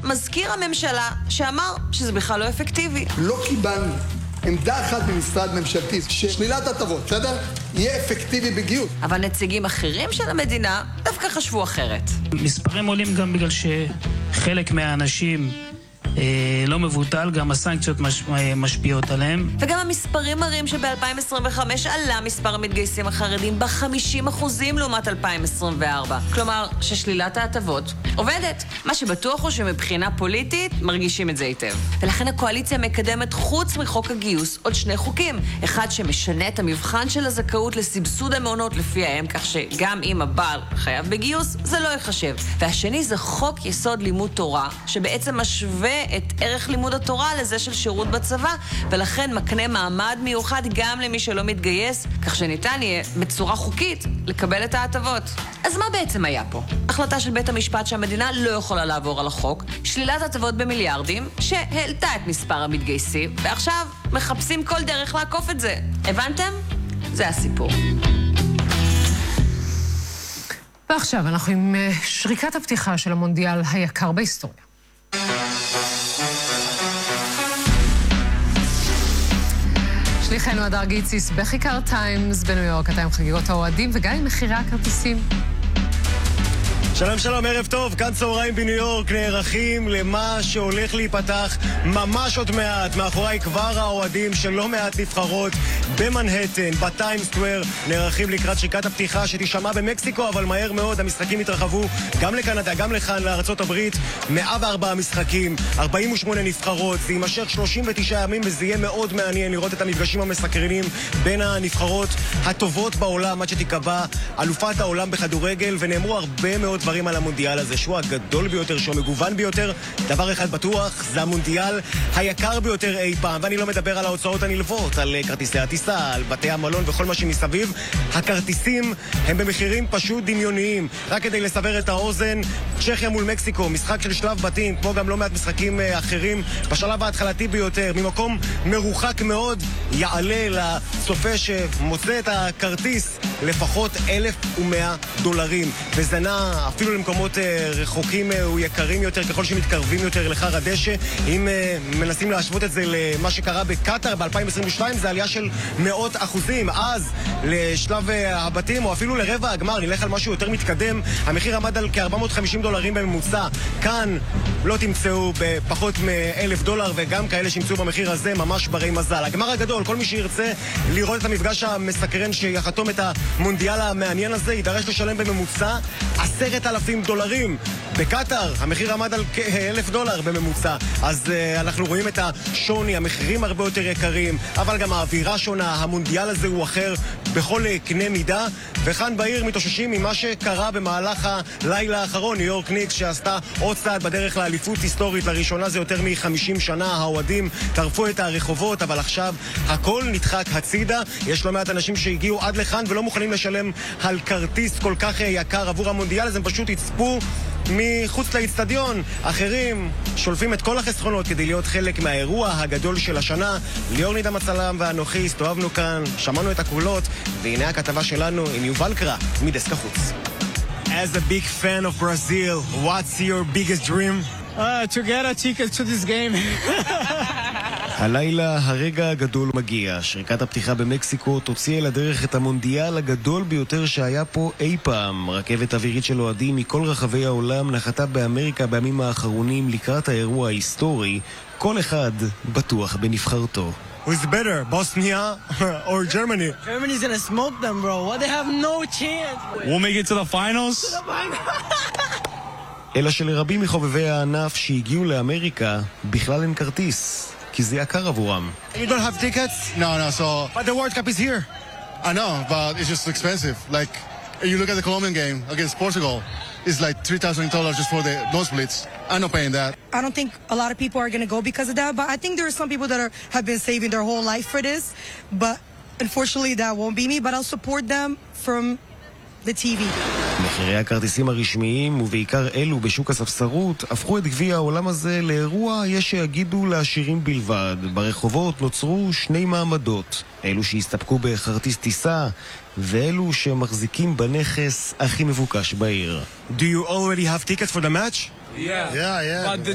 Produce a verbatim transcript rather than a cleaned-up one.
מזכיר הממשלה שאמר שזה בכלל לא אפקטיבי. לא קיבלנו עמדה אחת במשרד ממשלתי ששלילת הטבות, בסדר? יהיה אפקטיבי בגיוס. אבל נציגים אחרים של המדינה דווקא חשבו אחרת. מספרים עולים גם בגלל שחלק מהאנשים אה, לא מבוטל, גם הסנקציות מש, אה, משפיעות עליהם. וגם המספרים מראים שב-אלפיים עשרים וחמש עלה מספר המתגייסים החרדים ב-חמישים אחוזים לעומת אלפיים עשרים וארבע. כלומר, ששלילת ההטבות עובדת. מה שבטוח הוא שמבחינה פוליטית מרגישים את זה היטב. ולכן הקואליציה מקדמת חוץ מחוק הגיוס עוד שני חוקים. אחד שמשנה את המבחן של הזכאות לסבסוד המעונות לפי האם, כך שגם אם הבעל חייב בגיוס, זה לא יחשב. והשני זה חוק יסוד לימוד תורה, שבעצם משווה את ערך לימוד התורה לזה של שירות בצבא, ולכן מקנה מעמד מיוחד גם למי שלא מתגייס, כך שניתן יהיה בצורה חוקית לקבל את ההטבות. אז מה בעצם היה פה? החלטה של בית המשפט שהמדינה לא יכולה לעבור על החוק, שלילת הטבות במיליארדים, שהעלתה את מספר המתגייסים, ועכשיו מחפשים כל דרך לעקוף את זה. הבנתם? זה הסיפור. ועכשיו אנחנו עם שריקת הפתיחה של המונדיאל היקר בהיסטוריה. שליחנו הדר גיציס בכיכר טיימס בניו יורק, אתה עם חגיגות האוהדים וגם עם מחירי הכרטיסים. שלום שלום, ערב טוב, כאן צהריים בניו יורק, נערכים למה שהולך להיפתח ממש עוד מעט. מאחוריי כבר האוהדים של לא מעט נבחרות במנהטן, בטיים סקוואר, נערכים לקראת שריקת הפתיחה שתשמע במקסיקו, אבל מהר מאוד המשחקים יתרחבו גם לקנדה, גם לכאן, לארצות הברית. מאה וארבע משחקים, ארבעים ושמונה נבחרות, זה יימשך שלושים ותשעה ימים וזה יהיה מאוד מעניין לראות את המפגשים המסקרנים בין הנבחרות הטובות בעולם עד שתיקבע אלופת העולם בכדורגל. ונאמרו הרבה מאוד דברים על המונדיאל הזה, שהוא הגדול ביותר, שהוא מגוון ביותר. דבר אחד בטוח, זה המונדיאל היקר ביותר אי פעם, ואני לא מדבר על ההוצאות הנלוות, על כרטיסי הטיסה, על בתי המלון וכל מה שמסביב. הכרטיסים הם במחירים פשוט דמיוניים. רק כדי לסבר את האוזן, צ'כיה מול מקסיקו, משחק של שלב בתים, כמו גם לא מעט משחקים אחרים, בשלב ההתחלתי ביותר, ממקום מרוחק מאוד, יעלה לצופה שמוצא את הכרטיס לפחות אלף ומאה דולרים, וזה נע אפילו למקומות רחוקים ויקרים יותר ככל שמתקרבים יותר לחר הדשא. אם מנסים להשוות את זה למה שקרה בקטר ב-אלפיים עשרים ושתיים, זה עלייה של מאות אחוזים. אז לשלב הבתים או אפילו לרבע הגמר, נלך על משהו יותר מתקדם, המחיר עמד על כ-ארבע מאות וחמישים דולרים בממוצע. כאן לא תמצאו בפחות מ-אלף דולר, וגם כאלה שימצאו במחיר הזה ממש ברי מזל. הגמר הגדול, כל מי שירצה לראות את המפגש המסקרן שיחתום את המונדיאל המעניין הזה, יידרש לשלם בממוצע עשרת אלפים דולרים. בקטר המחיר עמד על כ-אלף דולר בממוצע. אז uh, אנחנו רואים את השוני, המחירים הרבה יותר יקרים, אבל גם האווירה שונה. המונדיאל הזה הוא אחר בכל קנה מידה, וכאן בעיר מתאוששים ממה שקרה במהלך הלילה האחרון. ניו יורק ניקס שעשתה עוד צעד בדרך לאליפות היסטורית, לראשונה זה יותר מ-חמישים שנה. האוהדים טרפו את הרחובות, אבל עכשיו הכל נדחק הצידה. יש לא מעט אנשים שהגיעו עד לכאן ולא מוכנים לשלם על כרטיס כל כך יקר עבור המונדיאל, אז הם פשוט יצפו מחוץ לאצטדיון. אחרים שולפים את כל החסכונות כדי להיות חלק מהאירוע הגדול של השנה. ליאור נידם הצלם ואנוכי הסתובבנו כאן, שמענו את הקולות, והנה הכתבה שלנו עם יובל קרא מדסק החוץ. As a big fan of Brazil, what's your biggest dream? Uh, to get a ticket to this game. הלילה הרגע הגדול מגיע. שריקת הפתיחה במקסיקו תוציא אל הדרך את המונדיאל הגדול ביותר שהיה פה אי פעם. רכבת אווירית של אוהדים מכל רחבי העולם נחתה באמריקה בימים האחרונים לקראת האירוע ההיסטורי. כל אחד בטוח בנבחרתו. Who's better, Bosnia or Germany? Germany's gonna smoke them, bro. What? They have no chance. We'll make it to the finals. To the finals. אלא שלרבים מחובבי הענף שהגיעו לאמריקה בכלל אין כרטיס, כי זה יקר עבורם. You don't have tickets? No, no, so... But the World Cup is here. I know, but it's just expensive. Like, you look at the Colombian game against Portugal, it's like three thousand dollars just for the nosebleeds. I'm not paying that. I don't think a lot of people are going to go because of that, but I think there are some people that are, have been saving their whole life for this, but unfortunately that won't be me, but I'll support them from the טי וי. מחירי הכרטיסים הרשמיים, ובעיקר אלו בשוק הספסרות, הפכו את גביע העולם הזה לאירוע יש שיגידו לעשירים בלבד. ברחובות נוצרו שני מעמדות, אלו שהסתפקו בכרטיס טיסה, ואלו שמחזיקים בנכס הכי מבוקש בעיר. Do you already have tickets for the match? Yeah, yeah, yeah. But the